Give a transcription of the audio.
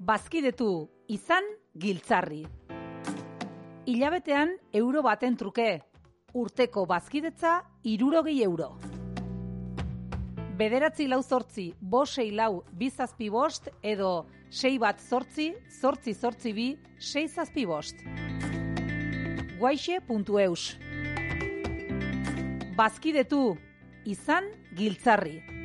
Bazkidetu, izan giltzarri. Hilabetean euro baten truke, urteko bazkidetza 60 euro. 9-4-5-6-lau-2-7-5 edo 6-1-8-8-2-6-6-5. Guaixe.eus. Bazkidetu, izan giltzarri.